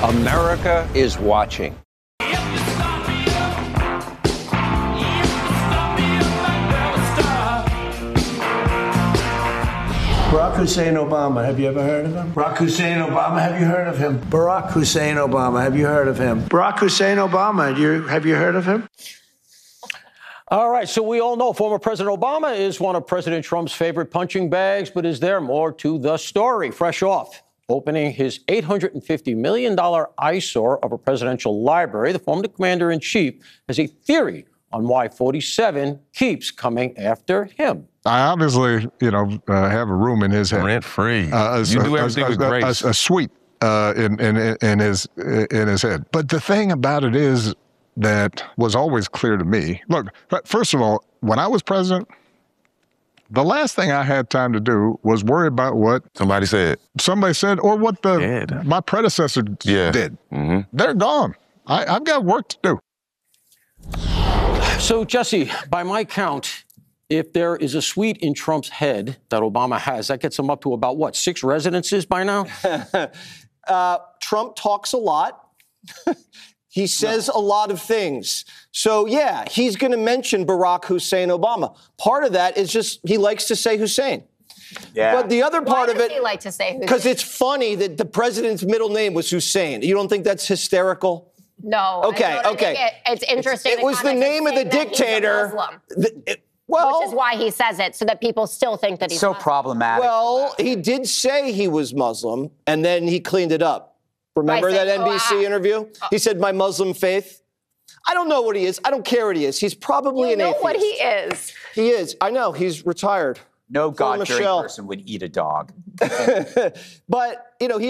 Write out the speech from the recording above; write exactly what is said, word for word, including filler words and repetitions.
America is watching. Barack Hussein Obama, have you ever heard of him? Barack Hussein Obama, have you heard of him? Barack Hussein Obama, have you heard of him? Barack Hussein Obama, you, have you heard of him? All right, so we all know former President Obama is one of President Trump's favorite punching bags, but is there more to the story? Fresh off opening his eight hundred fifty million dollars eyesore of a presidential library, the former commander-in-chief has a theory on why forty-seven keeps coming after him. I obviously, you know, uh, have a room in his head. Rent-free. Uh, a, you do everything a, with a, grace. A, a suite uh, in, in, in, his, in his head. But the thing about it is that was always clear to me. Look, first of all, when I was president, the last thing I had time to do was worry about what somebody said, somebody said, or what the Dead. my predecessor yeah. did. Mm-hmm. They're gone. I, I've got work to do. So, Jesse, by my count, if there is a suite in Trump's head that Obama has, that gets him up to about, what, six residences by now? uh, Trump talks a lot. He says no. a lot of things. So, yeah, he's going to mention Barack Hussein Obama. Part of that is just he likes to say Hussein. Yeah. But the other part Why of does it, he like to say Hussein? Because it's funny that the president's middle name was Hussein. You don't think that's hysterical? No. Okay, I okay. Think it, it's interesting. It, it was the name of the dictator. The, it, well, which is why he says it, so that people still think that he's so Muslim. problematic. Well, he did say he was Muslim, and then he cleaned it up. Remember that N B C oh, interview? Uh, he said, my Muslim faith. I don't know what he is. I don't care what he is. He's probably you an know atheist. what he is. He is. I know. He's retired. No God-fearing person would eat a dog. But, you know, he